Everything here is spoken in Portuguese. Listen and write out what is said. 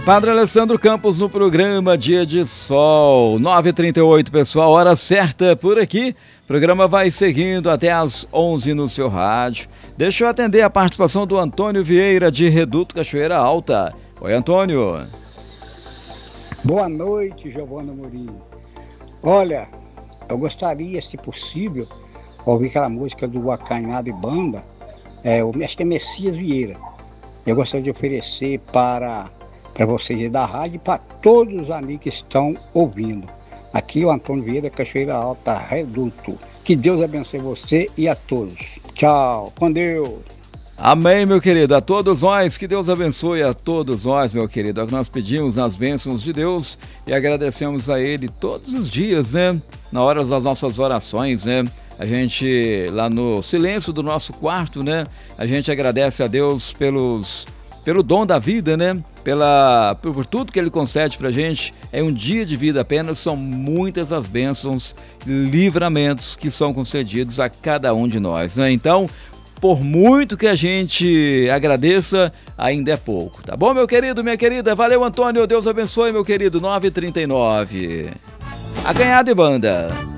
Padre Alessandro Campos no programa Dia de Sol, 9h38, pessoal, hora certa por aqui. O programa vai seguindo até às 11 no seu rádio. Deixa eu atender a participação do Antônio Vieira, de Reduto Cachoeira Alta. Oi, Antônio. Boa noite, Giovana Mourinho. Olha, eu gostaria, se possível, ouvir aquela música do Acanhado e Banda, acho que é Messias Vieira. Eu gostaria de oferecer para vocês da rádio e para todos os amigos que estão ouvindo. Aqui o Antônio Vieira, Cachoeira Alta, Reduto. Que Deus abençoe você e a todos. Tchau, com Deus. Amém, meu querido, a todos nós, que Deus abençoe a todos nós, meu querido. É o que nós pedimos nas bênçãos de Deus e agradecemos a Ele todos os dias, né? Na hora das nossas orações, né? A gente, lá no silêncio do nosso quarto, né? A gente agradece a Deus pelo dom da vida, né? Por tudo que Ele concede pra gente. É um dia de vida apenas, são muitas as bênçãos, livramentos que são concedidos a cada um de nós, né? Então, por muito que a gente agradeça, ainda é pouco, tá bom, meu querido, minha querida? Valeu, Antônio, Deus abençoe, meu querido. 9h39. Acanhado e Banda.